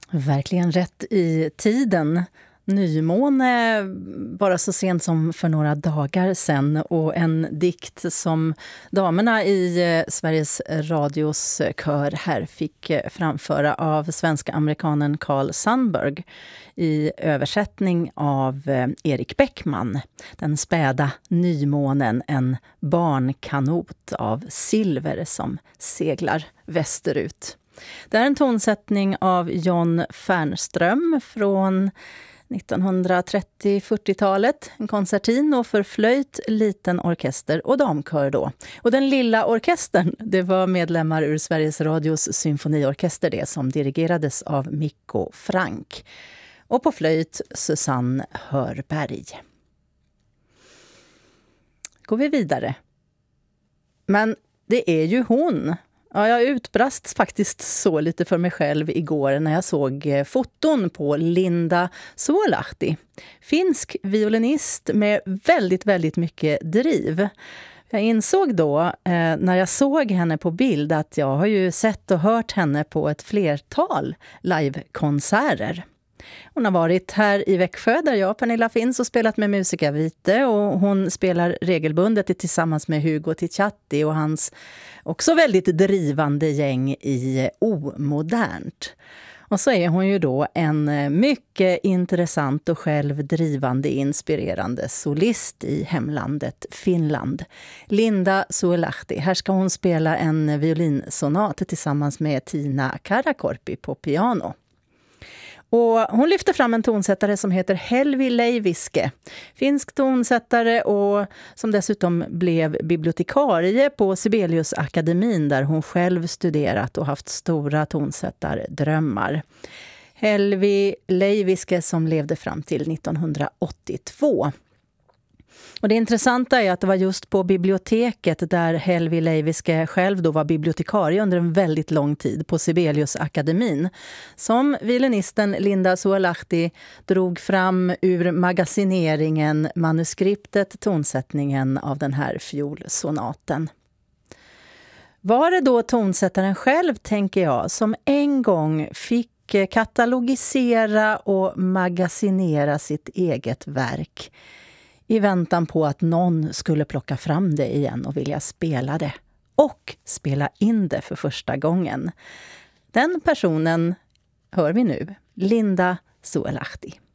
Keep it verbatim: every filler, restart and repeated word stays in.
Verkligen rätt i tiden. Nymåne bara så sent som för några dagar sedan, och en dikt som damerna i Sveriges Radios kör här fick framföra av svenska amerikanen Carl Sandburg i översättning av Erik Bäckman. Den späda nymånen, en barnkanot av silver som seglar västerut. Det är en tonsättning av John Fernström från nittonhundratrettio-fyrtiotalet, en koncertino för flöjt, liten orkester och damkör då. Och den lilla orkestern, det var medlemmar ur Sveriges Radios symfoniorkester, det som dirigerades av Mikko Frank. Och på flöjt Susanne Hörberg. Går vi vidare. Men det är ju hon. Ja, jag utbrast faktiskt så lite för mig själv igår när jag såg foton på Linda Suolahti. Finsk violinist med väldigt, väldigt mycket driv. Jag insåg då eh, när jag såg henne på bild att jag har ju sett och hört henne på ett flertal livekonserter. Hon har varit här i Växjö där jag, Pernilla, finns och spelat med Musica Vitae, och hon spelar regelbundet tillsammans med Hugo Ticciatti och hans också väldigt drivande gäng i Omodernt. Och så är hon ju då en mycket intressant och självdrivande, inspirerande solist i hemlandet Finland. Linda Suolahti. Här ska hon spela en violinsonat tillsammans med Tina Karakorpi på piano. Och hon lyfter fram en tonsättare som heter Helvi Leiviske. Finsk tonsättare och som dessutom blev bibliotekarie på Sibeliusakademin där hon själv studerat och haft stora tonsättardrömmar. Helvi Leiviske som levde fram till nittonhundraåttiotvå. Och det intressanta är att det var just på biblioteket där Helvi Leiviske själv då var bibliotekarie under en väldigt lång tid på Sibeliusakademin som violinisten Linda Suolahti drog fram ur magasineringen manuskriptet, tonsättningen av den här fiolsonaten. Var det då tonsättaren själv, tänker jag, som en gång fick katalogisera och magasinera sitt eget verk i väntan på att någon skulle plocka fram det igen och vilja spela det. Och spela in det för första gången. Den personen hör vi nu. Linda Suolahti.